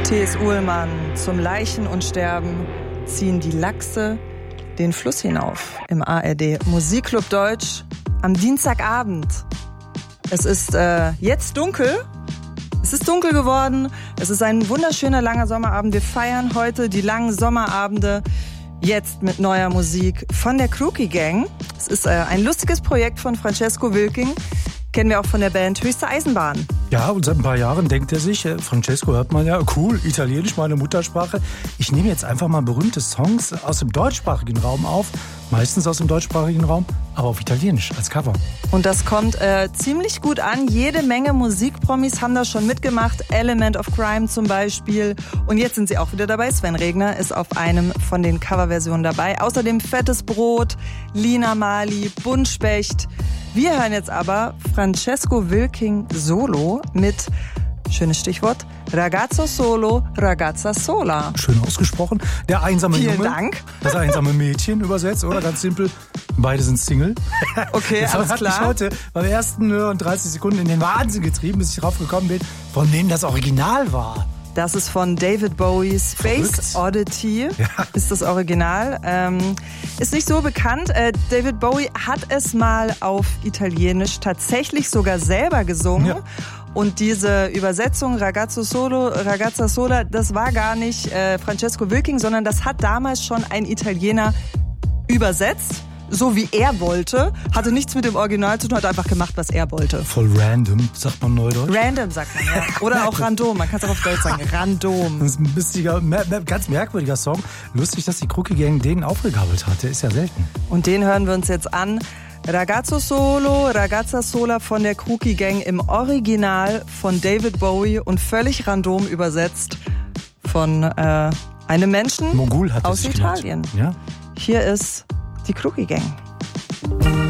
T.S. Uhlmann, zum Leichen und Sterben ziehen die Lachse den Fluss hinauf im ARD Musikclub Deutsch am Dienstagabend. Es ist jetzt dunkel. Es ist dunkel geworden. Es ist ein wunderschöner langer Sommerabend. Wir feiern heute die langen Sommerabende jetzt mit neuer Musik von der Crookie Gang. Es ist ein lustiges Projekt von Francesco Wilking. Kennen wir auch von der Band Höchste Eisenbahn. Ja, und seit ein paar Jahren denkt er sich, Francesco hört man ja, cool, Italienisch, meine Muttersprache. Ich nehme jetzt einfach mal berühmte Songs aus dem deutschsprachigen Raum auf, meistens aus dem deutschsprachigen Raum, aber auf Italienisch als Cover. Und das kommt ziemlich gut an. Jede Menge Musikpromis haben da schon mitgemacht. Element of Crime zum Beispiel. Und jetzt sind sie auch wieder dabei. Sven Regner ist auf einem von den Coverversionen dabei. Außerdem Fettes Brot, Lina Mali, Buntspecht. Wir hören jetzt aber Francesco Wilking solo mit, schönes Stichwort, Ragazzo Solo, Ragazza Sola. Schön ausgesprochen. Der einsame Junge. Vielen Dank. Das einsame Mädchen übersetzt, oder? Ganz simpel. Beide sind Single. Okay, das alles hat klar. mich heute beim ersten Hören 30 Sekunden in den Wahnsinn getrieben, bis ich drauf gekommen bin, von denen das Original war. Das ist von David Bowie, Space Verrückt. Oddity, ja. Ist das Original. Ist nicht so bekannt. David Bowie hat es mal auf Italienisch tatsächlich sogar selber gesungen. Ja. Und diese Übersetzung Ragazzo Solo, Ragazza Sola, das war gar nicht Francesco Wilking, sondern das hat damals schon ein Italiener übersetzt. So wie er wollte, hatte nichts mit dem Original zu tun, hat einfach gemacht, was er wollte. Voll random, sagt man neudeutsch. Random sagt man, ja. Oder auch random, man kann es auch auf Deutsch sagen, random. Das ist ein bisschen, ganz merkwürdiger Song. Lustig, dass die Crookie Gang den aufgegabelt hat, der ist ja selten. Und den hören wir uns jetzt an. Ragazzo Solo, Ragazza Sola von der Crookie Gang im Original von David Bowie und völlig random übersetzt von einem Menschen Mogul hat aus Italien. Ja? Hier ist die Crookie Gang.